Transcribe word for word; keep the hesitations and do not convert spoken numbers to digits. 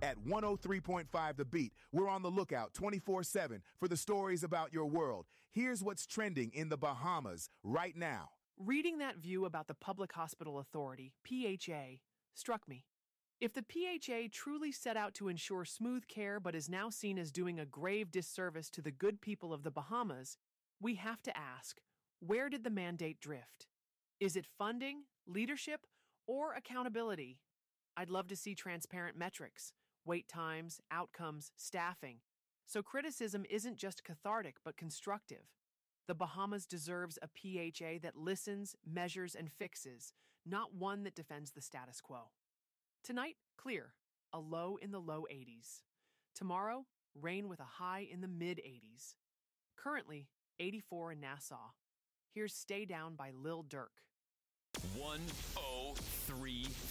At one oh three point five The Beat, we're on the lookout twenty-four seven for the stories about your world. Here's what's trending in the Bahamas right now. Reading that view about the Public Hospital Authority, P H A, struck me. If the P H A truly set out to ensure smooth care but is now seen as doing a grave disservice to the good people of the Bahamas, we have to ask, where did the mandate drift? Is it funding, leadership, or accountability? I'd love to see transparent metrics, wait times, outcomes, staffing. So criticism isn't just cathartic but constructive. The Bahamas deserves a P H A that listens, measures, and fixes, not one that defends the status quo. Tonight, clear, a low in the low eighties. Tomorrow, rain with a high in the mid eighties. Currently, eighty-four in Nassau. Here's Stay Down by Lil Durk. one oh three